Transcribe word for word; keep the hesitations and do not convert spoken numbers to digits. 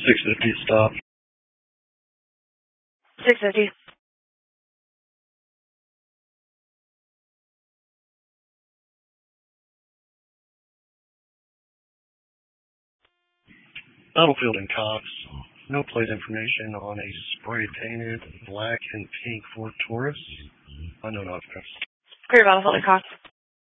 six fifty stop. six fifty. Battlefield and Cox. No plate information on a spray painted black and pink Ford Taurus. Unknown occupants. Clear Battlefield and Cox.